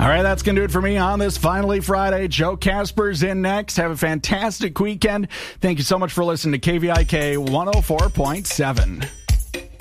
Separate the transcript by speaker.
Speaker 1: All right, that's going to do it for me on this Finally Friday. Joe Casper's in next. Have a fantastic weekend. Thank you so much for listening to KVIK 104.7.